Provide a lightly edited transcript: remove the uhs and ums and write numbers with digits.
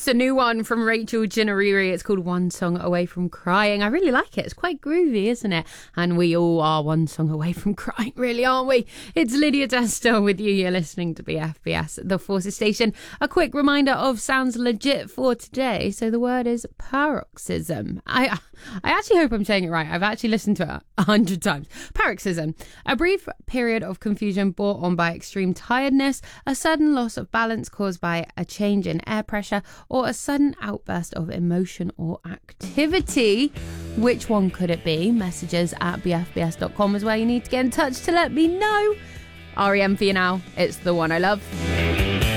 It's a new one from Rachel Ginneriri. It's called One Song Away From Crying. I really like it. It's quite groovy, isn't it? And we all are one song away from crying, really, aren't we? It's Lydia Tester with you. You're listening to BFBS, the Forces Station. A quick reminder of Sounds Legit for today. So the word is paroxysm. I actually hope I'm saying it right. I've actually listened to it 100 times. Paroxysm. A brief period of confusion brought on by extreme tiredness, a sudden loss of balance caused by a change in air pressure, or a sudden outburst of emotion or activity. Which one could it be? Messages at bfbs.com is where you need to get in touch to let me know. REM for you now. It's The One I Love.